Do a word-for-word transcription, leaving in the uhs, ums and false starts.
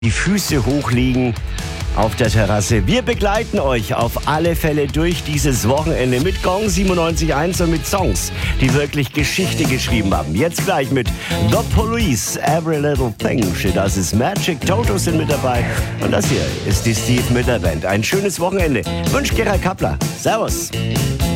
die Füße hochlegen auf der Terrasse. Wir begleiten euch auf alle Fälle durch dieses Wochenende mit Gong siebenundneunzig Komma eins und mit Songs, die wirklich Geschichte geschrieben haben. Jetzt gleich mit The Police, Every Little Thing. Das ist Magic, Toto sind mit dabei. Und das hier ist die Steve Miller Band. Ein schönes Wochenende. Wünscht Gerald Kappler. Servus.